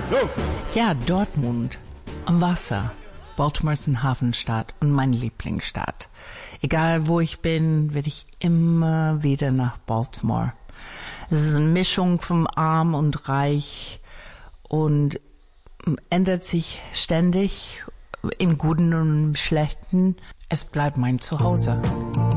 Go! Ja, Dortmund. Am Wasser. Baltimore ist eine Hafenstadt und meine Lieblingsstadt. Egal wo ich bin, werde ich immer wieder nach Baltimore. Es ist eine Mischung von arm und reich und ändert sich ständig, im Guten und im Schlechten. Es bleibt mein Zuhause.